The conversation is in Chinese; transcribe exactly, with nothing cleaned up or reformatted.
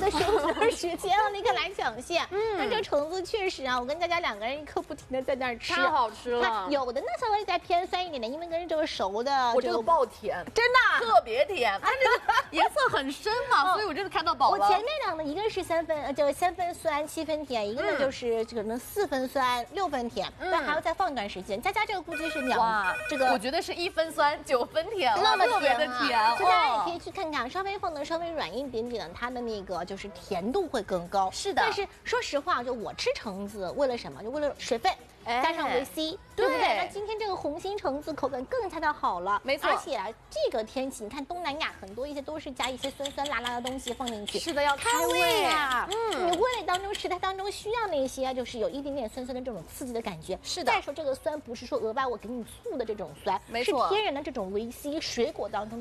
个十五分时间了，你可来抢现。嗯，那这个橙子确实啊，我跟大家两个人一刻不停的在那儿吃， 太好吃了。 有的呢稍微再偏酸一点点，因为跟这个熟的， 我这个爆甜， 真的特别甜，它这个颜色很深嘛，所以我真的看到饱了。 我前面两个一个是三分，呃，就三分酸七分甜，一个呢就是可能四分酸六分甜，但还要再放一段时间。佳佳这个估计是两，哇，这个我觉得是一分酸九分甜， 那么特别的甜。 所以大家也可以去看看，稍微放的稍微软一点点，它的那个就是甜度会更高。 是的， 但是说实话，就我吃橙子为了什么？就为了水分。加上维 C， 对不对？那今天这个红心橙子口感更加的好了， 没错。 而且啊，这个天气，你看东南亚很多一些都是加一些酸酸辣辣的东西放进去， 是的，要开胃啊。 嗯，你味蕾当中食材当中需要那些，就是有一点点酸酸的这种刺激的感觉。 是的。 再说这个酸不是说额外我给你醋的这种酸， 没错， 是天然的这种维 C 水果当中。